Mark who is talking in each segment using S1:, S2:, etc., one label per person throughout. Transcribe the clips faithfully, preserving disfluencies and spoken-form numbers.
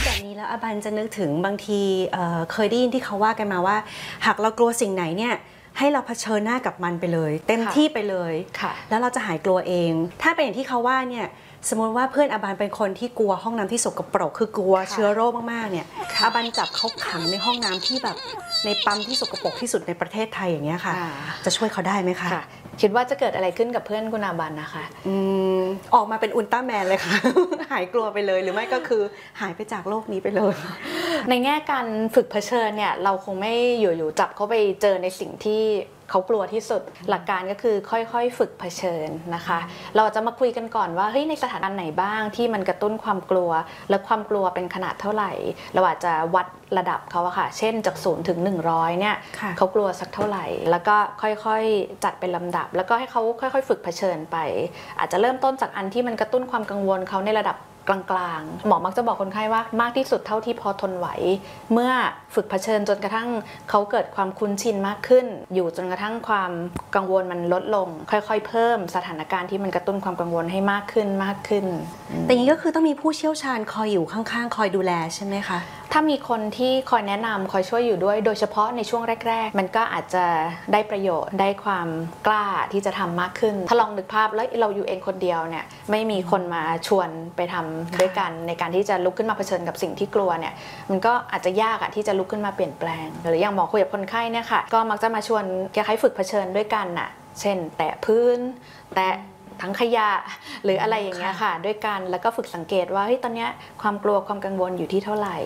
S1: แบบนี้แล้วอบันจะนึกถึงบางทีเเคยได้ยินที่เขาว่ากันมาว่าหากเรากลัวสิ่งไหนเนี่ยให้เราเผชิญหน้ากับมันไปเลยเต็มที่ไปเลยแล้วเราจะหายกลัวเองถ้าเป็นอย่างที่เขาว่าเนี่ยสมมติว่าเพื่อนอบันเป็นคนที่กลัวห้องน้ำที่สกปรกคือกลัวเชื้อโรคมากๆเนี่ยอบันจับเขาขังในห้องน้ำที่แบบในปั๊มที่สกปรกที่สุดในประเทศไทยอย่างเงี้ยค่ะจะช่วยเขาได้ไหมคะ
S2: คิดว่าจะเกิดอะไรขึ้นกับเพื่อนคุณอาบันนะคะ
S1: อืมออกมาเป็นอุลตร้าแมนเลยค่ะ หายกลัวไปเลยหรือไม่ก็คือหายไปจากโลกนี้ไปเลย
S2: ในแง่การฝึกเผชิญเนี่ยเราคงไม่อยู่ๆจับเขาไปเจอในสิ่งที่เขากลัวที่สุดหลักการก็คือค่อยๆฝึกเผชิญนะคะเราจะมาคุยกันก่อนว่าเฮ้ยในสถานการณ์ไหนบ้างที่มันกระตุ้นความกลัวและความกลัวเป็นขนาดเท่าไหร่เราอาจจะวัดระดับเขาอะค่ะเช่นจากศูนย์ถึงหนึ่งร้อยเนี่ยเขากลัวสักเท่าไหร่แล้วก็ค่อยๆจัดเป็นลำดับแล้วก็ให้เขาค่อยๆฝึกเผชิญไปอาจจะเริ่มต้นจากอันที่มันกระตุ้นความกังวลเขาในระดับกลางๆหมอมักจะบอกคนไข้ว่ามากที่สุดเท่าที่พอทนไหวเมื่อฝึกเผชิญจนกระทั่งเขาเกิดความคุ้นชินมากขึ้นอยู่จนกระทั่งความกังวลมันลดลงค่อยๆเพิ่มสถานการณ์ที่มันกระตุ้นความกังวลให้มากขึ้นมากขึ้น
S1: แต่อย่างนี้ก็คือต้องมีผู้เชี่ยวชาญคอยอยู่ข้างๆคอยดูแลใช่ไหมคะ
S2: ถ้ามีคนที่คอยแนะนำคอยช่วยอยู่ด้วยโดยเฉพาะในช่วงแรกๆมันก็อาจจะได้ประโยชน์ได้ความกล้าที่จะทำมากขึ้นถ้าลองนึกภาพแล้วเราอยู่เองคนเดียวเนี่ยไม่มีคนมาชวนไปทำด้วยกันในการที่จะลุกขึ้นมาเผชิญกับสิ่งที่กลัวเนี่ยมันก็อาจจะยากอะที่จะลุกขึ้นมาเปลี่ยนแปลงหรืออย่างหมอคุยกับคนไข้เนี่ยค่ะก็มักจะมาชวนคล้ายๆฝึกเผชิญด้วยกันน่ะเช่นแตะพื้นแตะทั้งขยะหรืออะไรอย่างเงี้ยค่ะด้วยกันแล้วก็ฝึกสังเกตว่าเฮ้ยตอนนี้ความกลัวความกังวลอยู่ที่เท่าไหร่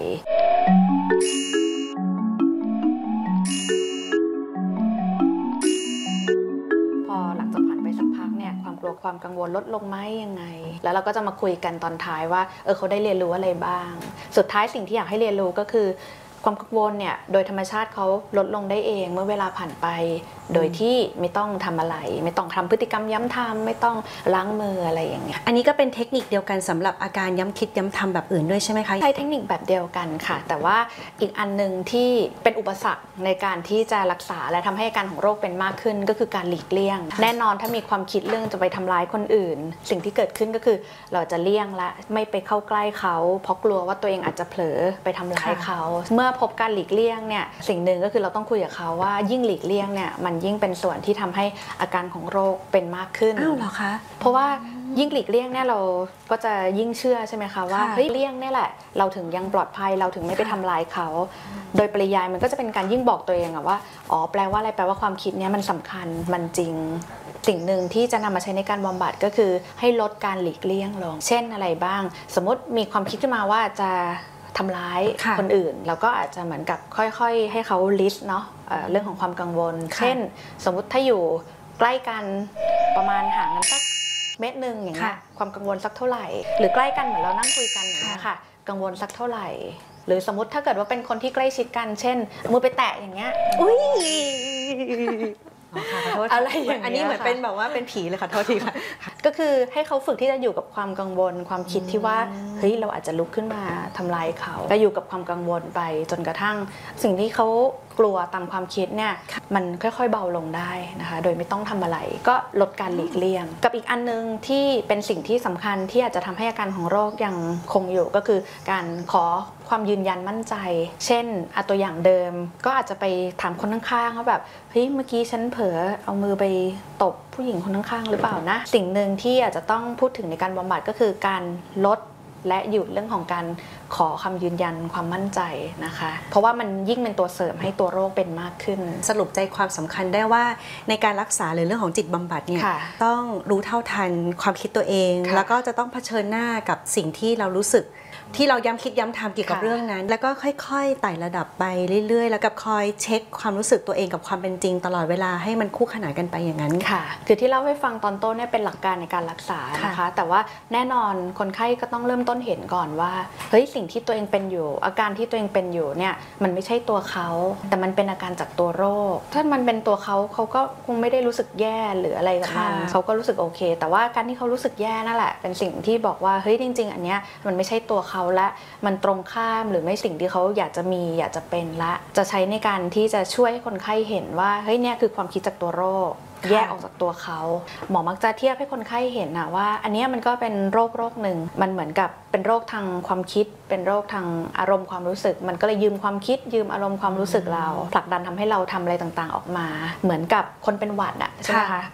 S2: พอหลังจากผ่านไปสักพักเนี่ยความกลัวความกังวลลดลงไหมยังไงแล้วเราก็จะมาคุยกันตอนท้ายว่าเออเขาได้เรียนรู้อะไรบ้างสุดท้ายสิ่งที่อยากให้เรียนรู้ก็คือความกังวลเนี่ยโดยธรรมชาติเขาลดลงได้เองเมื่อเวลาผ่านไปโดยที่ไม่ต้องทำอะไรไม่ต้องทำพฤติกรรมย้ำทำไม่ต้องล้างมืออะไรอย่างเงี้ย
S1: อันนี้ก็เป็นเทคนิคเดียวกันสำหรับอาการย้ำคิดย้ำทำแบบอื่นด้วยใช่ไหมคะ
S2: ใช้เทคนิคแบบเดียวกันค่ะแต่ว่าอีกอันนึงที่เป็นอุปสรรคในการที่จะรักษาและทำให้อาการของโรคเป็นมากขึ้นก็คือการหลีกเลี่ยงแน่นอนถ้ามีความคิดเรื่องจะไปทำร้ายคนอื่นสิ่งที่เกิดขึ้นก็คือเราจะเลี่ยงละไม่ไปเข้าใกล้เขาเพราะกลัวว่าตัวเองอาจจะเผลอไปทำร้ายเขาเมื่อพบการหลีกเลี่ยงเนี่ยสิ่งหนึ่งก็คือเราต้องคุยกับเขาว่ายิ่งหลีกเลี่ยงเนี่ยมันยิ่งเป็นส่วนที่ทำให้อาการของโรคเป็นมากขึ้น
S1: อ้าวเหรอคะ
S2: เพราะว่ายิ่งหลีกเลี่ยงเนี่ยเราก็จะยิ่งเชื่อใช่ไหมคะว่าเฮ้ยเลี่ยงเนี่ยแหละเราถึงยังปลอดภัยเราถึงไม่ไปทำลายเขาโดยปริยายมันก็จะเป็นการยิ่งบอกตัวเองอะว่าอ๋อแปลว่าอะไรแปลว่าความคิดเนี้ยมันสำคัญมันจริงสิ่งหนึ่งที่จะนำมาใช้ในการบำบัดก็คือให้ลดการหลีกเลี่ยงลงเช่นอะไรบ้างสมมติมีความคิดขึ้นมาว่าจะทำร้ายคนอื่นเราก็อาจจะเหมือนกับค่อยๆให้เขาลิสต์เนาะเรื่องของความกังวลเช่นสมมุติถ้าอยู่ใกล้กันประมาณห่างกันสักเมตรหนึ่งอย่างเงี้ยความกังวลสักเท่าไหร่หรือใกล้กันเหมือนเรานั่งคุยกันอย่างเงี้ยค่ะกังวลสักเท่าไหร่หรือสมมติถ้าเกิดว่าเป็นคนที่ใกล้ชิดกันเช่นมือไปแตะอย่างเงี้ย
S1: อุ้ย
S2: อะไรอย่าง
S1: อันนี้เหมือนเป็นแบบว่าเป็นผีเลยค่ะโทษทีค่ะ
S2: ก็คือให้เขาฝึกที่จะอยู่กับความกังวลความคิดที่ว่าเฮ้ยเราอาจจะลุกขึ้นมาทำลายเขาก็อยู่กับความกังวลไปจนกระทั่งสิ่งที่เขากลัวตามความคิดเนี่ยมันค่อยๆเบาลงได้นะคะโดยไม่ต้องทำอะไรก็ลดการหลีกเลี่ยงกับอีกอันนึงที่เป็นสิ่งที่สำคัญที่อาจจะทำให้อาการของโรคยังคงอยู่ก็คือการขอความยืนยันมั่นใจเช่นเอาตัวอย่างเดิมก็อาจจะไปถามคนข้างๆว่าแบบเฮ้ยเมื่อกี้ฉันเผลอเอามือไปตบผู้หญิงคนข้างๆหรือเปล่านะสิ่งหนึ่งที่อาจจะต้องพูดถึงในการบำบัดก็คือการลดและหยุดเรื่องของการขอคำยืนยันความมั่นใจนะคะเพราะว่ามันยิ่งเป็นตัวเสริมให้ตัวโรคเป็นมากขึ้น
S1: สรุปใจความสำคัญได้ว่าในการรักษาหรือเรื่องของจิตบำบัดเนี่ยต้องรู้เท่าทันความคิดตัวเองแล้วก็จะต้องเผชิญหน้ากับสิ่งที่เรารู้สึกที่เราย้ำคิดย้ำทำเกี่ยวกับเรื่องนั้นแล้วก็ค่อยๆไต่ระดับไปเรื่อยๆแล้วกับคอยเช็คความรู้สึกตัวเองกับความเป็นจริงตลอดเวลาให้มันคู่ขนานกันไปอย่างนั้น
S2: ค่ะคือที่เล่าให้ฟังตอนต้นเนี่ยเป็นหลักการในการรักษานะคะแต่ว่าแน่นอนคนไข้ก็ต้องเริ่มต้นเห็นก่อนว่าเฮ้ยสิ่งที่ตัวเองเป็นอยู่อาการที่ตัวเองเป็นอยู่เนี่ยมันไม่ใช่ตัวเขาแต่มันเป็นอาการจากตัวโรคถ้ามันเป็นตัวเขาเขาก็คงไม่ได้รู้สึกแย่หรืออะไรกับมันเขาก็รู้สึกโอเคแต่ว่าการที่เขารู้สึกแย่นั่นแหละเป็นสิ่งที่บอกว่าเฮ้ยจริงๆอันเนี้ยมันไม่ใช่ตัวเขาและมันตรงข้ามหรือไม่สิ่งที่เขาอยากจะมีอยากจะเป็นละจะใช้ในการที่จะช่วยให้คนไข้เห็นว่าเฮ้ยเนี่ยคือความคิดจากตัวโรคแยกออกจากตัวเขาหมอมักจะเทียบให้คนไข้เห็นนะว่าอันนี้มันก็เป็นโรคโรคหนึ่งมันเหมือนกับเป็นโรคทางความคิดเป็นโรคทางอารมณ์ความรู้สึกมันก็เลยยืมความคิดยืมอารมณ์ความรู้สึกเราผลักดันทำให้เราทำอะไรต่างๆออกมาเหมือนกับคนเป็นหวัดอะใช่ไหมคะ